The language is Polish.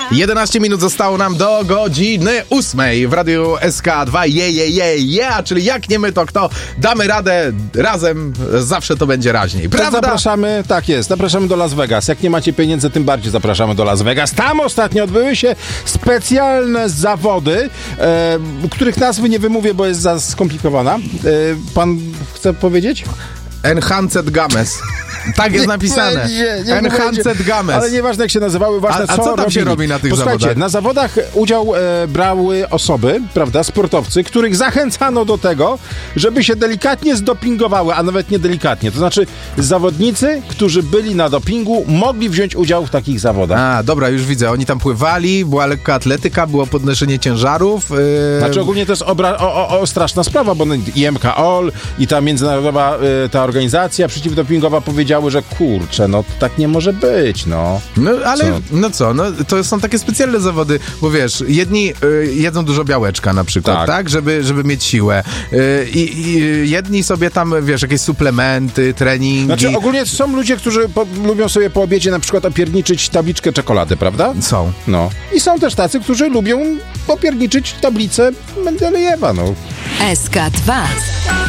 11 minut zostało nam do godziny 8 w Radiu SK2. Czyli jak nie my, to kto? Damy radę razem, zawsze to będzie raźniej. Prawda? Zapraszamy, tak jest, zapraszamy do Las Vegas. Jak nie macie pieniędzy, tym bardziej zapraszamy do Las Vegas. Tam ostatnio odbyły się specjalne zawody, których nazwy nie wymówię, bo jest za skomplikowana. Pan chce powiedzieć? Enhanced Games. Tak jest napisane. Nie Enhanced Games. Ale nieważne jak się nazywały, ważne A co tam się robi na tych zawodach? Na zawodach udział brały osoby, prawda, sportowcy, których zachęcano do tego, żeby się delikatnie zdopingowały, a nawet nie delikatnie. To znaczy zawodnicy, którzy byli na dopingu, mogli wziąć udział w takich zawodach. A, dobra, już widzę. Oni tam pływali, była lekka atletyka, było podnoszenie ciężarów. Znaczy ogólnie to jest straszna sprawa, bo IMK-OL i ta międzynarodowa ta organizacja przeciwdopingowa powiedziały, że kurczę, no tak nie może być, no. No ale, to są takie specjalne zawody, bo wiesz, jedni jedzą dużo białeczka na przykład, tak? Żeby mieć siłę. I jedni sobie tam, wiesz, jakieś suplementy, treningi. Znaczy ogólnie są ludzie, którzy lubią sobie po obiedzie na przykład opierniczyć tabliczkę czekolady, prawda? Są. No. I są też tacy, którzy lubią opierniczyć tablicę Mendelejewa, no. SK2